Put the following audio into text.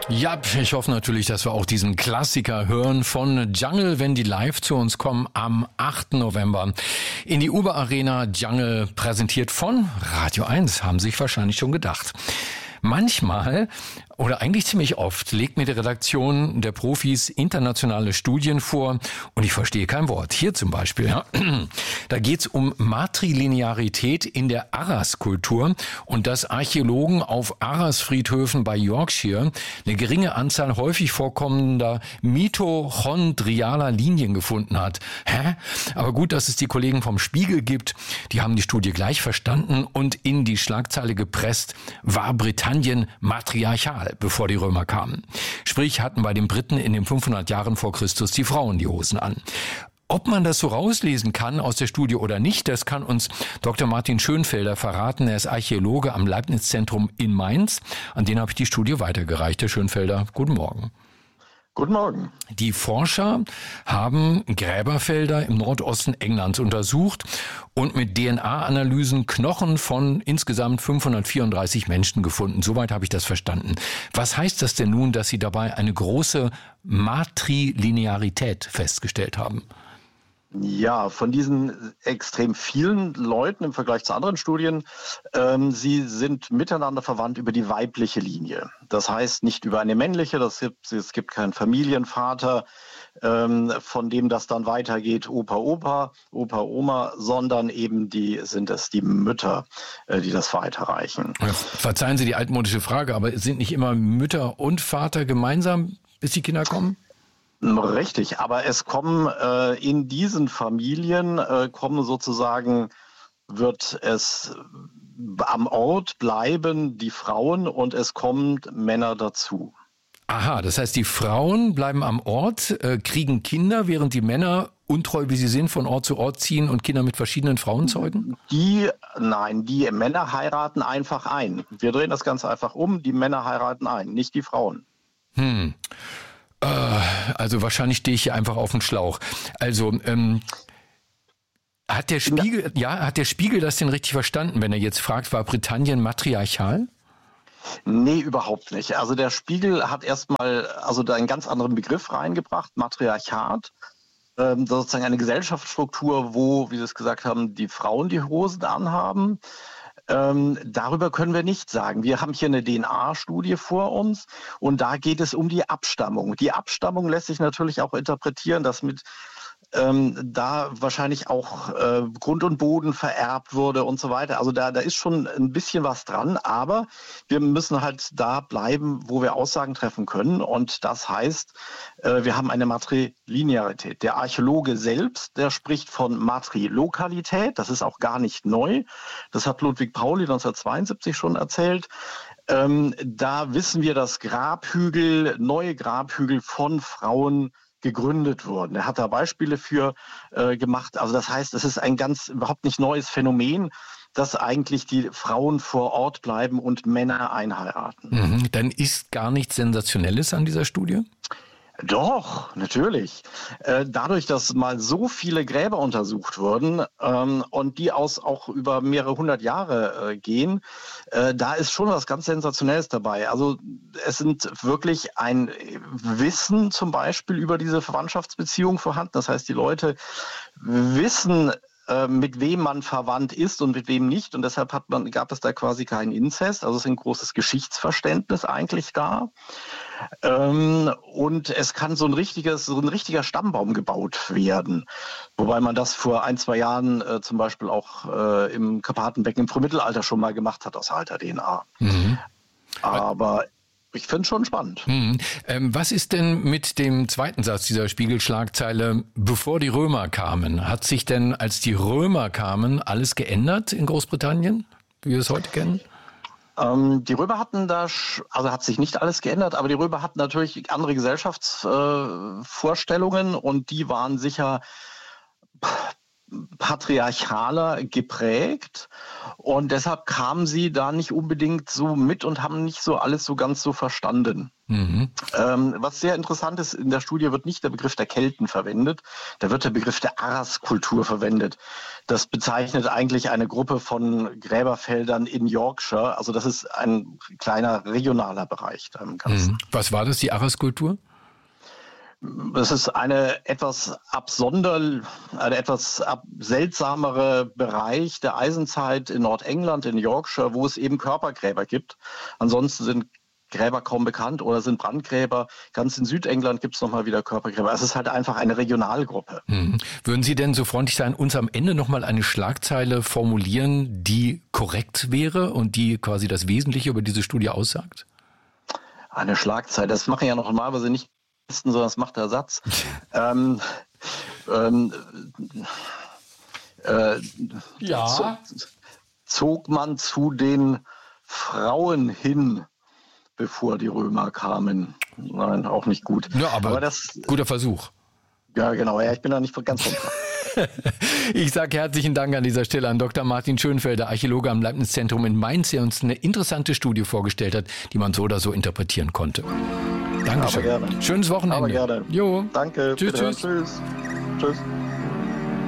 Ja, ich hoffe natürlich, dass wir auch diesen Klassiker hören von Jungle, wenn die live zu uns kommen am 8. November in die Uber Arena. Jungle präsentiert von Radio 1, haben sich wahrscheinlich schon gedacht. Manchmal oder eigentlich ziemlich oft legt mir die Redaktion der Profis internationale Studien vor und ich verstehe kein Wort. Hier zum Beispiel, ja, da geht's um Matrilinearität in der Arras-Kultur und dass Archäologen auf Arras-Friedhöfen bei Yorkshire eine geringe Anzahl häufig vorkommender mitochondrialer Linien gefunden hat. Hä? Aber gut, dass es die Kollegen vom Spiegel gibt. Die haben die Studie gleich verstanden und in die Schlagzeile gepresst, war Britannien matriarchal, bevor die Römer kamen. Sprich, hatten bei den Briten in den 500 Jahren vor Christus die Frauen die Hosen an. Ob man das so rauslesen kann aus der Studie oder nicht, das kann uns Dr. Martin Schönfelder verraten. Er ist Archäologe am Leibniz-Zentrum in Mainz. An den habe ich die Studie weitergereicht. Herr Schönfelder, guten Morgen. Guten Morgen. Die Forscher haben Gräberfelder im Nordosten Englands untersucht und mit DNA-Analysen Knochen von insgesamt 534 Menschen gefunden. Soweit habe ich das verstanden. Was heißt das denn nun, dass Sie dabei eine große Matrilinearität festgestellt haben? Ja, von diesen extrem vielen Leuten im Vergleich zu anderen Studien, sie sind miteinander verwandt über die weibliche Linie. Das heißt nicht über eine männliche, es gibt keinen Familienvater, von dem das dann weitergeht, Opa, Oma, sondern eben sind es die Mütter, die das weiterreichen. Verzeihen Sie die altmodische Frage, aber sind nicht immer Mütter und Vater gemeinsam, bis die Kinder kommen? Richtig, aber es kommen in diesen Familien wird es am Ort bleiben die Frauen und es kommen Männer dazu. Aha, das heißt, die Frauen bleiben am Ort, kriegen Kinder, während die Männer, untreu wie sie sind, von Ort zu Ort ziehen und Kinder mit verschiedenen Frauen zeugen? Die Männer heiraten einfach ein. Wir drehen das Ganze einfach um, die Männer heiraten ein, nicht die Frauen. Also wahrscheinlich stehe ich hier einfach auf dem Schlauch. Also hat der Spiegel das denn richtig verstanden, wenn er jetzt fragt, war Britannien matriarchal? Nee, überhaupt nicht. Also der Spiegel hat erstmal da einen ganz anderen Begriff reingebracht, Matriarchat. Sozusagen eine Gesellschaftsstruktur, wo, wie Sie es gesagt haben, die Frauen die Hosen anhaben. Darüber können wir nichts sagen. Wir haben hier eine DNA-Studie vor uns und da geht es um die Abstammung. Die Abstammung lässt sich natürlich auch interpretieren, dass da wahrscheinlich auch Grund und Boden vererbt wurde und so weiter. Also da ist schon ein bisschen was dran, aber wir müssen halt da bleiben, wo wir Aussagen treffen können und das heißt, wir haben eine Matrilinearität. Der Archäologe selbst, der spricht von Matrilokalität, das ist auch gar nicht neu. Das hat Ludwig Pauli 1972 schon erzählt. Da wissen wir, dass neue Grabhügel von Frauen gegründet wurden. Er hat da Beispiele für gemacht. Also das heißt, es ist ein überhaupt nicht neues Phänomen, dass eigentlich die Frauen vor Ort bleiben und Männer einheiraten. Dann ist gar nichts Sensationelles an dieser Studie? Doch, natürlich. Dadurch, dass mal so viele Gräber untersucht wurden und die auch über mehrere hundert Jahre gehen, da ist schon was ganz Sensationelles dabei. Also es sind wirklich ein Wissen zum Beispiel über diese Verwandtschaftsbeziehung vorhanden. Das heißt, die Leute wissen, mit wem man verwandt ist und mit wem nicht. Und deshalb gab es da quasi keinen Inzest. Also es ist ein großes Geschichtsverständnis eigentlich da. Und es kann so ein richtiger Stammbaum gebaut werden. Wobei man das vor 1-2 Jahren zum Beispiel auch im Karpatenbecken im Frühmittelalter schon mal gemacht hat aus alter DNA. Aber ich finde es schon spannend. Was ist denn mit dem zweiten Satz dieser Spiegelschlagzeile, bevor die Römer kamen? Hat sich denn, als die Römer kamen, alles geändert in Großbritannien, wie wir es heute kennen? Die Römer hatten hat sich nicht alles geändert, aber die Römer hatten natürlich andere Gesellschaftsvorstellungen und die waren sicher patriarchaler geprägt und deshalb kamen sie da nicht unbedingt so mit und haben nicht so alles so ganz so verstanden. Was sehr interessant ist, in der Studie wird nicht der Begriff der Kelten verwendet, da wird der Begriff der Arras-Kultur verwendet. Das bezeichnet eigentlich eine Gruppe von Gräberfeldern in Yorkshire, also das ist ein kleiner regionaler Bereich da im Ganzen. Was war das, die Arras-Kultur? Das ist eine etwas seltsamere Bereich der Eisenzeit in Nordengland, in Yorkshire, wo es eben Körpergräber gibt. Ansonsten sind Gräber kaum bekannt oder sind Brandgräber. Ganz in Südengland gibt es nochmal wieder Körpergräber. Es ist halt einfach eine Regionalgruppe. Würden Sie denn so freundlich sein, uns am Ende nochmal eine Schlagzeile formulieren, die korrekt wäre und die quasi das Wesentliche über diese Studie aussagt? Eine Schlagzeile, das machen ja normalerweise nicht sondern das macht der Satz. Zog man zu den Frauen hin, bevor die Römer kamen. Nein, auch nicht gut. Ja, aber das, guter Versuch. Ja, genau. Ja, ich bin da nicht ganz vom Tag. Ich sage herzlichen Dank an dieser Stelle an Dr. Martin Schönfelder, Archäologe am Leibniz-Zentrum in Mainz, der uns eine interessante Studie vorgestellt hat, die man so oder so interpretieren konnte. Dankeschön. Aber gerne. Schönes Wochenende. Aber gerne. Jo. Danke. Tschüss. Tschüss. Tschüss.